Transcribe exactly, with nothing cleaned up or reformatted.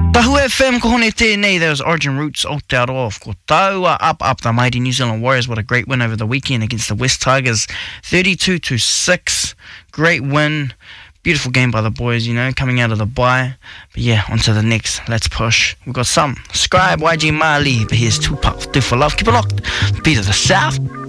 Tahu F M ko hone tēnei, those Origin Roots Aotearoa. Ko taua up up the mighty New Zealand Warriors. What a great win over the weekend against the West Tigers, thirty-two to six. Great win. Beautiful game by the boys, you know, coming out of the bye. But yeah, on to the next. Let's push. We've got some. Scribe, Y G Marley. But here's Tupac, Do For Love. Keep it locked. Beat of the South.